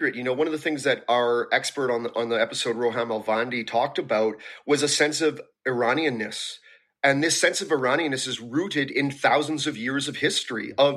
secret. One of the things that our expert on the episode, Roham Alvandi, talked about was a sense of Iranianness. And this sense of Iranianness is rooted in thousands of years of history, of